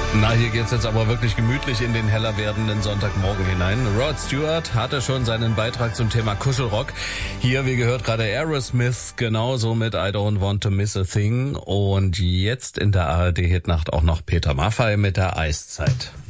Na, hier geht's jetzt aber wirklich gemütlich in den heller werdenden Sonntagmorgen hinein. Rod Stewart hatte schon seinen Beitrag zum Thema Kuschelrock. Hier, wie gehört, gerade Aerosmith, genauso mit I Don't Want to Miss a Thing. Und jetzt in der ARD-Hitnacht auch noch Peter Maffay mit der Eiszeit.